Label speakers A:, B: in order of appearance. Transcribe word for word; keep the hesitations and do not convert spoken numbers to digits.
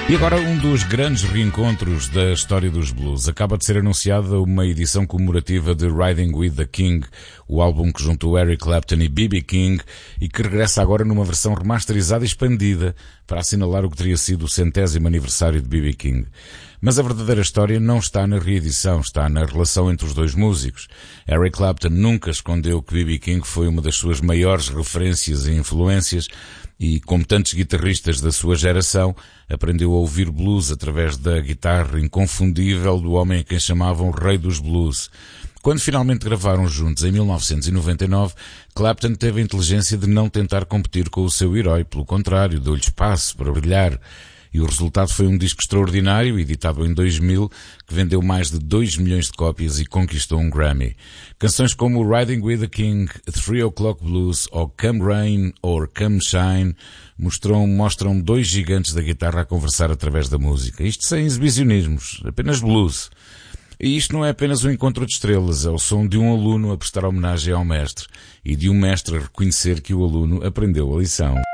A: E agora um dos grandes reencontros da história dos blues. Acaba de ser anunciada uma edição comemorativa de Riding with the King, o álbum que juntou Eric Clapton e B B King e que regressa agora numa versão remasterizada e expandida para assinalar o que teria sido o centésimo aniversário de B B King. Mas a verdadeira história não está na reedição, está na relação entre os dois músicos. Eric Clapton nunca escondeu que B B King foi uma das suas maiores referências e influências e, como tantos guitarristas da sua geração, aprendeu a ouvir blues através da guitarra inconfundível do homem a quem chamavam o Rei dos Blues. Quando finalmente gravaram juntos, em mil novecentos e noventa e nove, Clapton teve a inteligência de não tentar competir com o seu herói, pelo contrário, deu-lhe espaço para brilhar. E o resultado foi um disco extraordinário, editado em dois mil, que vendeu mais de dois milhões de cópias e conquistou um Grammy. Canções como Riding with the King, Three O'Clock Blues ou Come Rain or Come Shine mostram, mostram dois gigantes da guitarra a conversar através da música. Isto sem exibicionismos, apenas blues. E isto não é apenas um encontro de estrelas, é o som de um aluno a prestar homenagem ao mestre e de um mestre a reconhecer que o aluno aprendeu a lição.